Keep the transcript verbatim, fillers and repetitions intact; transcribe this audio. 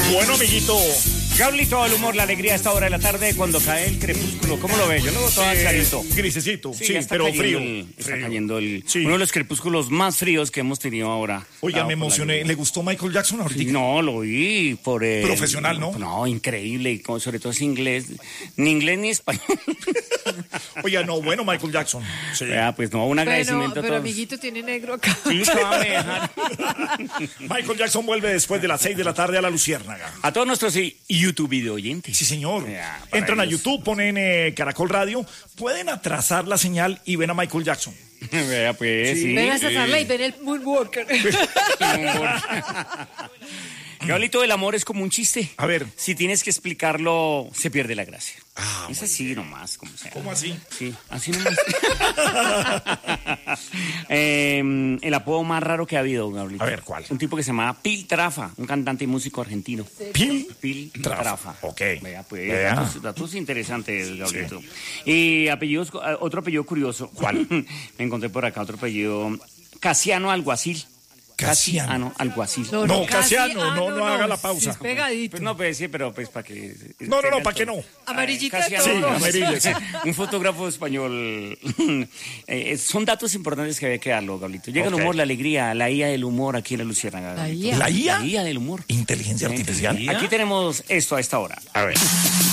Bueno, amiguito. Gablito, el humor, la alegría a esta hora de la tarde cuando cae el crepúsculo. ¿Cómo lo ve? Yo lo veo todo Eh, clarito. Grisecito, sí, ya está pero cayendo frío. el- está frío. cayendo el, Sí. uno de los crepúsculos más fríos que hemos tenido ahora. Oiga, Dado me por la emocioné. lluvia. ¿Le gustó Michael Jackson ahorita? No, lo vi por el... Profesional, ¿no? No, increíble, y como sobre todo es inglés, ni inglés ni español. Oiga, no, bueno, Michael Jackson. Sí. Vea, pues no, un Bueno, agradecimiento a pero todos. amiguito tiene negro acá. Sí, estaba me dejar. Michael Jackson vuelve después de las seis de la tarde a La Luciérnaga. A todos nuestros eh, YouTube video oyentes. Sí, señor. Ya, para Entran a ellos. YouTube, ponen eh, Caracol Radio, pueden atrasar la señal y ven a Michael Jackson. Vea, pues, sí. Ven a sacarla y ven el Moonwalker. Gablito, el amor es como un chiste. A ver. Si tienes que explicarlo, se pierde la gracia. Ah, es así nomás, como sea. ¿Cómo así? Sí, así nomás. Eh, el apodo más raro que ha habido, Gablito. A ver, ¿cuál? Un tipo que se llamaba Piltrafa, un cantante y músico argentino. Pil. Piltrafa. Trafa, ok. Vea, pues, Vea. Datos, datos interesantes, Gablito. Y apellidos, eh, otro apellido curioso. ¿Cuál? Me encontré por acá otro apellido. Casiano Alguacil. Casiano. Alguacil. No, Casiano, ah, no, no haga la pausa. Sí, es pegadito. Pues no, pues sí, pero pues para que... No, no, no, ¿para qué no? Amarillita Casi de Sí, todos. amarilla, sí. Un fotógrafo español. Eh, son datos importantes que había que darlo, Gablito. Llega Ok. el humor, la alegría, la I A del humor aquí en la Luciérnaga. La Gablito. I A. ¿La I A? La I A del humor. Inteligencia artificial. Aquí tenemos esto a esta hora. A ver.